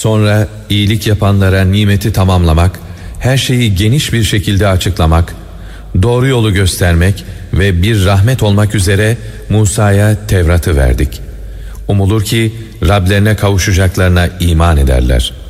Sonra iyilik yapanlara nimeti tamamlamak, her şeyi geniş bir şekilde açıklamak, doğru yolu göstermek ve bir rahmet olmak üzere Musa'ya Tevrat'ı verdik. Umulur ki Rablerine kavuşacaklarına iman ederler.